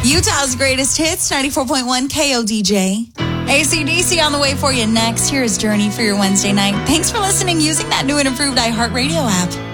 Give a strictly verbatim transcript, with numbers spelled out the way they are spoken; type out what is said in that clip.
Utah's greatest hits, ninety-four point one K O D J. A C D C on the way for you next. Here is Journey for your Wednesday night. Thanks for listening using that new and improved iHeartRadio app.